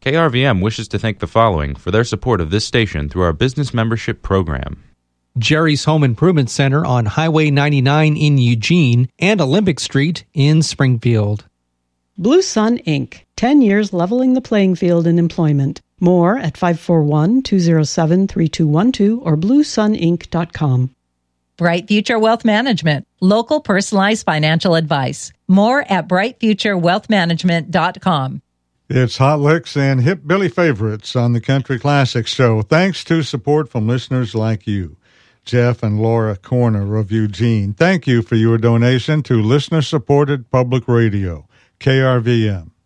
KRVM wishes to thank the following for their support of this station through our business membership program. Jerry's Home Improvement Center on Highway 99 in Eugene and Olympic Street in Springfield. Blue Sun Inc., 10 years leveling the playing field in employment. More at 541-207-3212 or bluesuninc.com. Bright Future Wealth Management, local personalized financial advice. More at brightfuturewealthmanagement.com. It's Hot Licks and Hip Billy favorites on the Country Classics Show, thanks to support from listeners like you. Jeff and Laura Corner of Eugene, thank you for your donation to listener-supported public radio, KRVM.